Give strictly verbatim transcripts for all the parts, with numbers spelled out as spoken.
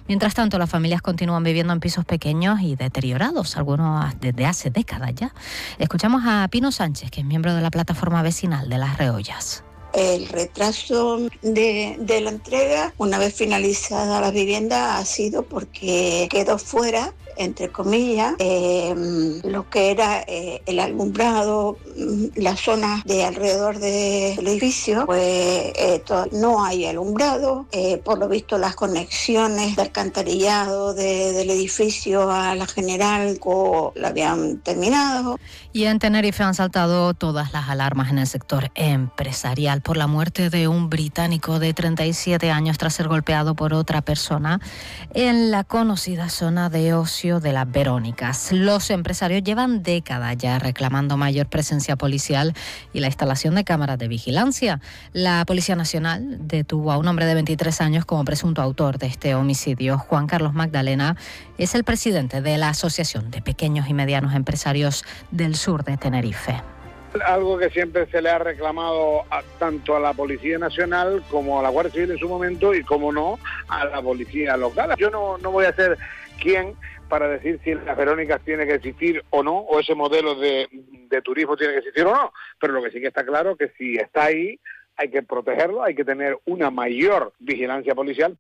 Mientras tanto, las familias continúan viviendo en pisos pequeños y deteriorados, algunos desde hace décadas ya. Escuchamos a Pino Sánchez, que es miembro de la plataforma vecinal de Las Reollas. El retraso de, de la entrega, una vez finalizada la vivienda, ha sido porque quedó fuera, entre comillas, eh, lo que era eh, el alumbrado, la zona de alrededor del edificio, pues eh, no hay alumbrado, eh, por lo visto las conexiones de alcantarillado de, del edificio a la general la habían terminado. Y en Tenerife han saltado todas las alarmas en el sector empresarial por la muerte de un británico de treinta y siete años tras ser golpeado por otra persona en la conocida zona de ocio de las Verónicas. Los empresarios llevan décadas ya reclamando mayor presencia policial y la instalación de cámaras de vigilancia. La Policía Nacional detuvo a un hombre de veintitrés años como presunto autor de este homicidio. Juan Carlos Magdalena es el presidente de la Asociación de Pequeños y Medianos Empresarios del sur de Tenerife. Algo que siempre se le ha reclamado a, tanto a la Policía Nacional como a la Guardia Civil en su momento y, como no, a la Policía Local. Yo no, no voy a ser quien para decir si las Verónicas tiene que existir o no, o ese modelo de, de turismo tiene que existir o no, pero lo que sí que está claro es que si está ahí hay que protegerlo, hay que tener una mayor vigilancia policial.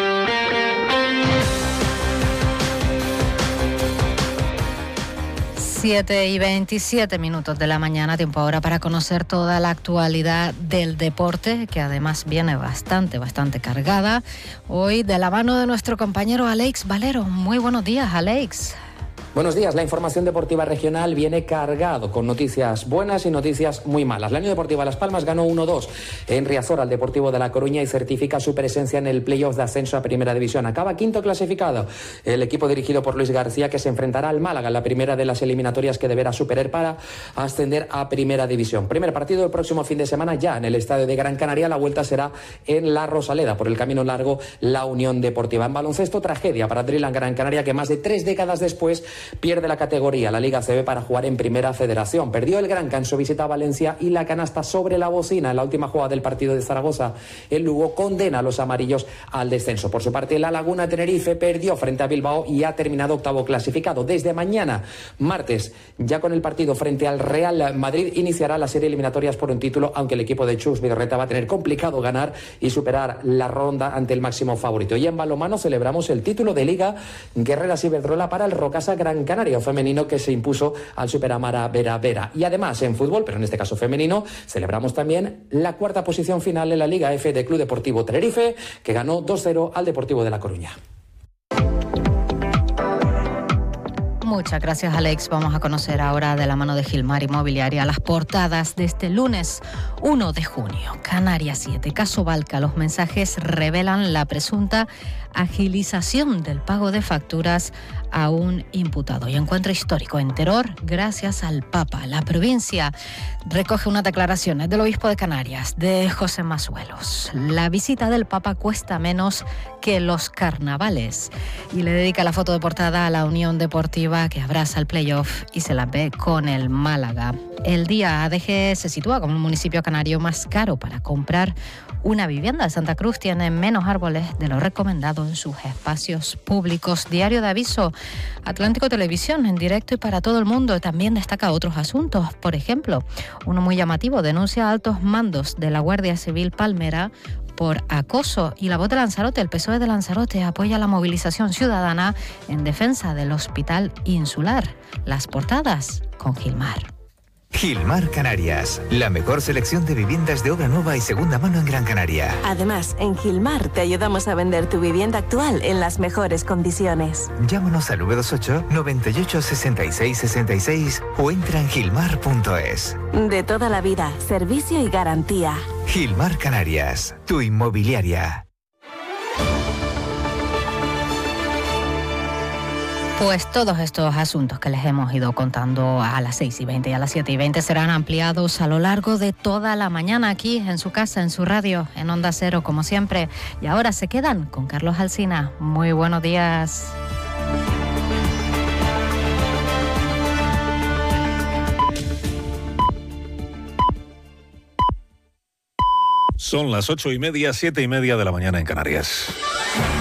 siete y veintisiete minutos de la mañana, tiempo ahora para conocer toda la actualidad del deporte, que además viene bastante, bastante cargada. Hoy de la mano de nuestro compañero Alex Valero. Muy buenos días, Alex. Buenos días. La información deportiva regional viene cargado con noticias buenas y noticias muy malas. La Unión Deportiva Las Palmas ganó uno dos en Riazor al Deportivo de La Coruña y certifica su presencia en el playoff de ascenso a Primera División. Acaba quinto clasificado el equipo dirigido por Luis García, que se enfrentará al Málaga en la primera de las eliminatorias que deberá superar para ascender a Primera División. Primer partido el próximo fin de semana ya en el estadio de Gran Canaria. La vuelta será en La Rosaleda. Por el camino largo, la Unión Deportiva. En baloncesto, tragedia para Drilan Gran Canaria, que más de tres décadas después pierde la categoría, la Liga A C B, para jugar en Primera Federación. Perdió el Granca en su visita a Valencia y la canasta sobre la bocina en la última jugada del partido de Zaragoza. El Lugo condena a los amarillos al descenso. Por su parte, La Laguna Tenerife perdió frente a Bilbao y ha terminado octavo clasificado. Desde mañana, martes, ya con el partido frente al Real Madrid, iniciará las serie eliminatorias por un título, aunque el equipo de Chus Vidorreta va a tener complicado ganar y superar la ronda ante el máximo favorito. Y en balonmano celebramos el título de Liga Guerreras Iberdrola para el Rocasa Gran Canaria femenino, que se impuso al Superamara Vera Vera. Y además en fútbol, pero en este caso femenino, celebramos también la cuarta posición final en la Liga F de Club Deportivo Tenerife, que ganó dos cero al Deportivo de La Coruña. Muchas gracias, Alex. Vamos a conocer ahora, de la mano de Gilmar Inmobiliaria, las portadas de este lunes uno de junio. Canarias siete, caso Balca. Los mensajes revelan la presunta agilización del pago de facturas a un imputado. Y encuentro histórico en Teror gracias al Papa. La provincia recoge unas declaraciones del obispo de Canarias, de José Masuelos. La visita del Papa cuesta menos que los carnavales. Y le dedica la foto de portada a la Unión Deportiva, que abraza el playoff y se la ve con el Málaga. El Día A D G se sitúa como el municipio canario más caro para comprar una vivienda. Santa Cruz tiene menos árboles de lo recomendado en sus espacios públicos. Diario de Aviso, Atlántico Televisión, en directo y para todo el mundo. También destaca otros asuntos. Por ejemplo, uno muy llamativo: denuncia a altos mandos de la Guardia Civil Palmera por acoso. Y La Voz de Lanzarote, el P S O E de Lanzarote apoya la movilización ciudadana en defensa del Hospital Insular. Las portadas con Gilmar. Gilmar Canarias, la mejor selección de viviendas de obra nueva y segunda mano en Gran Canaria. Además, en Gilmar te ayudamos a vender tu vivienda actual en las mejores condiciones. Llámanos al nueve dos ocho, noventa y ocho, sesenta y seis, sesenta y seis o entra en gilmar punto es. De toda la vida, servicio y garantía. Gilmar Canarias, tu inmobiliaria. Pues todos estos asuntos que les hemos ido contando a las seis y veinte y a las siete y veinte serán ampliados a lo largo de toda la mañana aquí en su casa, en su radio, en Onda Cero, como siempre. Y ahora se quedan con Carlos Alsina. Muy buenos días. Son las ocho y media, siete y media de la mañana en Canarias.